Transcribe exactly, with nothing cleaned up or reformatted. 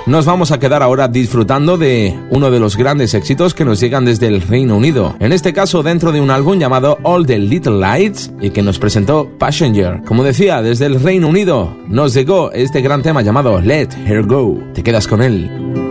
nos vamos a quedar ahora disfrutando de uno de los grandes éxitos que nos llegan desde el Reino Unido, en este caso dentro de un álbum llamado All the Little Lights y que nos presentó Passenger. Como decía, desde el Reino Unido nos llegó este gran tema llamado Let Her Go. Te quedas con él.